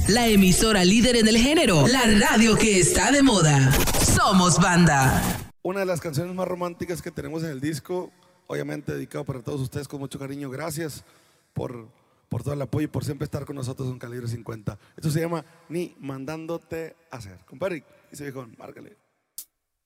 La emisora líder en el género, la radio que está de moda. Somos banda. Una de las canciones más románticas que tenemos en el disco, obviamente dedicado para todos ustedes con mucho cariño. Gracias por todo el apoyo y por siempre estar con nosotros en Calibre 50. Esto se llama Ni Mandándote Hacer. Compadre, dice viejón, márcale.